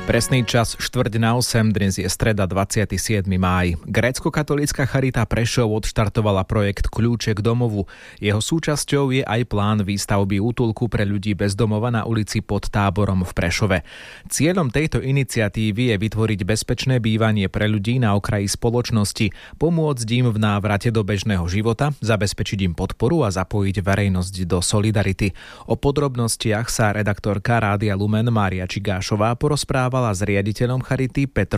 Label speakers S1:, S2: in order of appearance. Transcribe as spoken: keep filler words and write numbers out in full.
S1: Presný čas štvrť na osem, dnes je streda dvadsiateho siedmeho máj. Grécko-katolícka charita Prešov odštartovala projekt Kľúče k domovu. Jeho súčasťou je aj plán výstavby útulku pre ľudí bez domova na ulici Pod Táborom v Prešove. Cieľom tejto iniciatívy je vytvoriť bezpečné bývanie pre ľudí na okraji spoločnosti, pomôcť im v návrate do bežného života, zabezpečiť im podporu a zapojiť verejnosť do solidarity. O podrobnostiach sa redaktorka Rádia Lumen Mária Čigášová porozprávala s riaditeľom charity Petrom